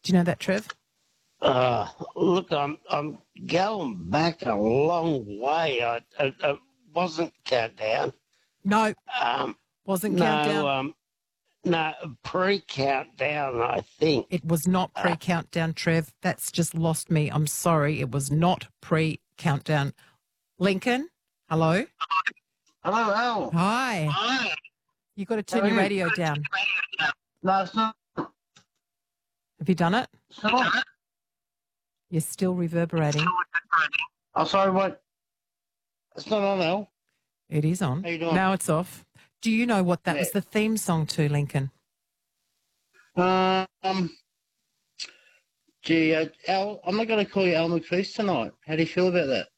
Do you know that, Trev? Look, I'm going back a long way. It wasn't Countdown. No, Um, wasn't no, Countdown. No, pre-Countdown, I think. It was not pre-Countdown, Trev. That's just lost me. I'm sorry. It was not pre-Countdown. Lincoln, hello? Hello, Al. Hi. Hi. You got to turn your radio down. No, it's not. Have you done it? Stop. You're still reverberating. Oh, sorry, what? It's not on, Al. It is on. How you doing? Now it's off. Do you know what that was the theme song to, Lincoln? Al, I'm not going to call you Al McFeast tonight. How do you feel about that?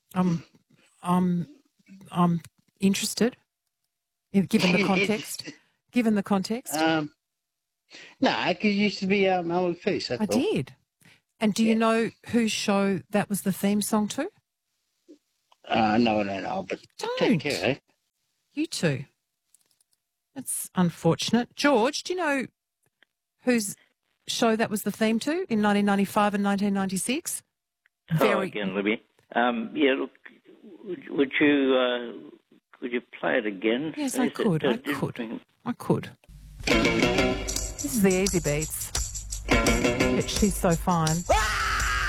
I'm interested, given the context. Given the context. No, because you used to be Al McFeast. That's I all. did. And do you know whose show that was the theme song to? No, I don't know, but Don't. take care, eh? You two. That's unfortunate. George, do you know whose show that was the theme to in 1995 and 1996? Again, Libby. Yeah, look, would you play it again? Yes, I could. I could. This is the Easy Beats. She's so fine.